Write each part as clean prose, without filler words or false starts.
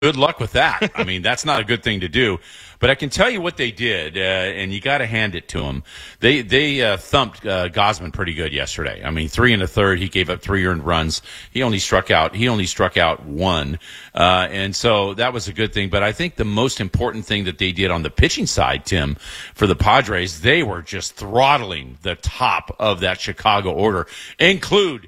Good luck with that. I mean, that's not a good thing to do. But I can tell you what they did, and you got to hand it to them. They thumped Gausman pretty good yesterday. I mean, 3 1/3. He gave up 3 earned runs. He only struck out one, and so that was a good thing. But I think the most important thing that they did on the pitching side, Tim, for the Padres, they were just throttling the top of that Chicago order, including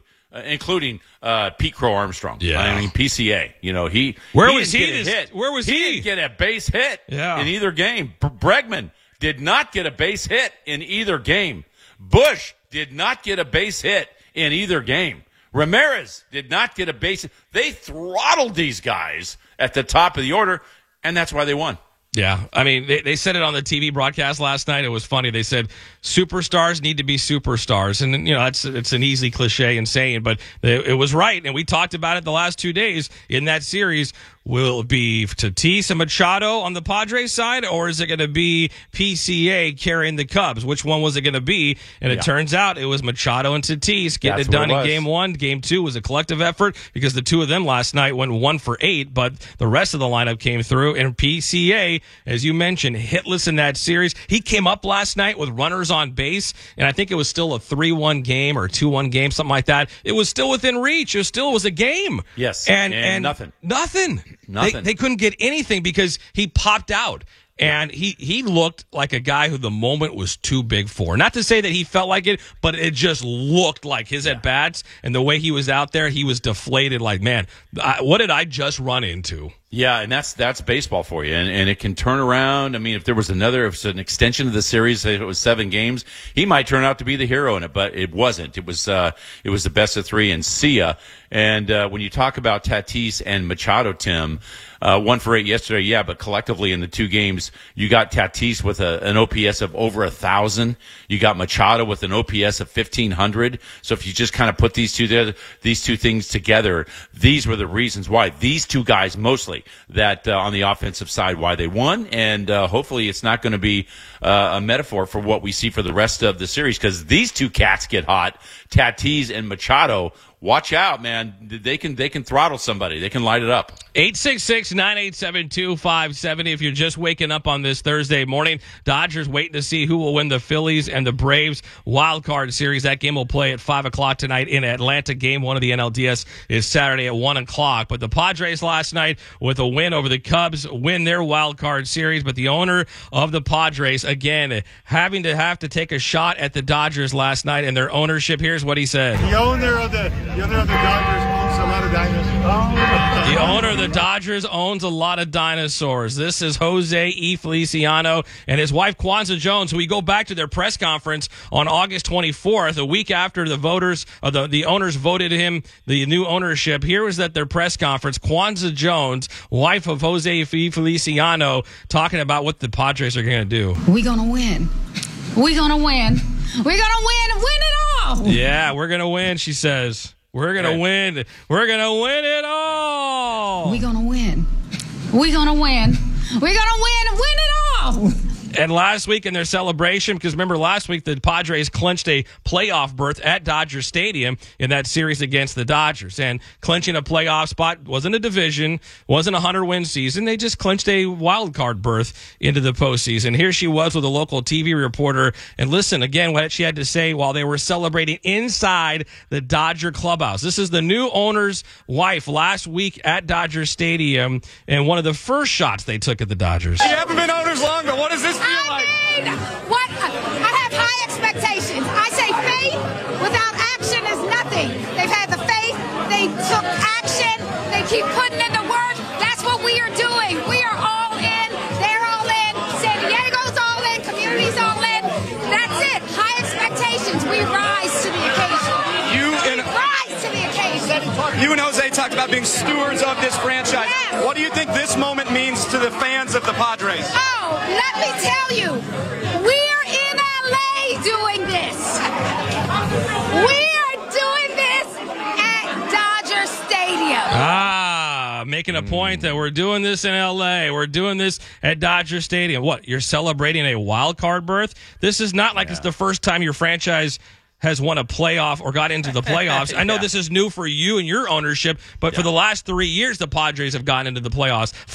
Pete Crow Armstrong. Yeah. I mean, PCA. You know, Where was he? He didn't get a base hit in either game. Bregman did not get a base hit in either game. Bush did not get a base hit in either game. Ramirez did not get a base hit. They throttled these guys at the top of the order, and that's why they won. Yeah, I mean, they said it on the TV broadcast last night. It was funny. They said superstars need to be superstars. And, you know, it's an easy cliche in saying, but it was right. And we talked about it the last 2 days in that series. Will it be Tatis and Machado on the Padres side, or is it going to be PCA carrying the Cubs? Which one was it going to be? And it turns out it was Machado and Tatis getting it done in Game 1. Game 2 was a collective effort because the two of them last night went 1 for 8, but the rest of the lineup came through. And PCA, as you mentioned, hitless in that series. He came up last night with runners on base, and I think it was still a 3-1 game or 2-1 game, something like that. It was still within reach. It was a game. Yes, and nothing. Nothing. They couldn't get anything because he popped out. And he looked like a guy who the moment was too big for. Not to say that he felt like it, but it just looked like his at-bats and the way he was out there, he was deflated like, man, what did I just run into? Yeah, and that's baseball for you, and it can turn around. I mean, if it's an extension of the series, if it was 7 games, he might turn out to be the hero in it, but it wasn't. It was the best of 3 and see ya. And when you talk about Tatis and Machado, Tim, 1 for 8 yesterday, yeah, but collectively in the 2 games, you got Tatis with an OPS of over 1,000. You got Machado with an OPS of 1,500. So if you just kind of put these two things together, these were the reasons why these two guys mostly that on the offensive side why they won, and hopefully it's not going to be a metaphor for what we see for the rest of the series, because these two cats get hot, Tatis and Machado. Watch out, man. They can throttle somebody. They can light it up. 866-987-2570. If you're just waking up on this Thursday morning, Dodgers waiting to see who will win the Phillies and the Braves wild card series. That game will play at 5 o'clock tonight in Atlanta. Game 1 of the NLDS is Saturday at 1 o'clock. But the Padres last night with a win over the Cubs win their wild card series. But the owner of the Padres, again, having to take a shot at the Dodgers last night and their ownership. Here's what he said. The owner of the Dodgers owns a lot of dinosaurs. The owner of the Dodgers owns a lot of dinosaurs. This is Jose E. Feliciano and his wife Kwanzaa Jones, who we go back to their press conference on August 24th, a week after the owners voted him the new ownership. Here was at their press conference, Kwanzaa Jones, wife of Jose E. Feliciano, talking about what the Padres are going to do. We're going to win. We're going to win. We're going to win and win it all. Yeah, we're going to win, she says. We're going to win. We're going to win it all. We're going to win. We're going to win. We're going to win and win it all. And last week in their celebration, because remember last week the Padres clinched a playoff berth at Dodger Stadium in that series against the Dodgers. And clinching a playoff spot wasn't a division, wasn't a 100-win season. They just clinched a wild card berth into the postseason. Here she was with a local TV reporter. And listen, again, what she had to say while they were celebrating inside the Dodger clubhouse. This is the new owner's wife last week at Dodger Stadium, and one of the first shots they took at the Dodgers. You haven't been owners long, but what does this feel like? I have high expectations. I say faith without action is nothing. They've had the faith. They took action. They keep putting in the work. That's what we are doing. We are all in. They're all in. San Diego's all in. Community's all in. That's it. High expectations. We rise to the occasion. You and Jose talked about being stewards of this franchise. Yes. What do you think this moment means to the fans of the Padres? Oh, let me tell you, we're in LA doing this. We are doing this at Dodger Stadium. Making a point that we're doing this in L.A. We're doing this at Dodger Stadium. What, you're celebrating a wild card berth? This is not like it's the first time your franchise has won a playoff or got into the playoffs. I know this is new for you and your ownership, but for the last 3 years, the Padres have gotten into the playoffs.